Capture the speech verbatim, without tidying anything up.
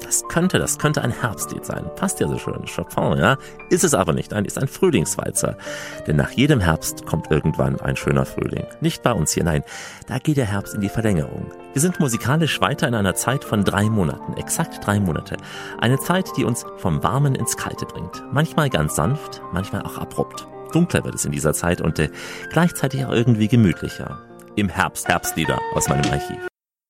das könnte, das könnte ein Herbstlied sein. Passt ja so schön. Chopin, ja. Ist es aber nicht. Ein, ist ein Frühlingswalzer. Denn nach jedem Herbst kommt irgendwann ein schöner Frühling. Nicht bei uns hier, nein. Da geht der Herbst in die Verlängerung. Wir sind musikalisch weiter in einer Zeit von drei Monaten. Exakt drei Monate. Eine Zeit, die uns vom Warmen ins Kalte bringt. Manchmal ganz sanft, manchmal auch abrupt. Dunkler wird es in dieser Zeit und äh, gleichzeitig auch irgendwie gemütlicher. Im Herbst, Herbstlieder aus meinem Archiv.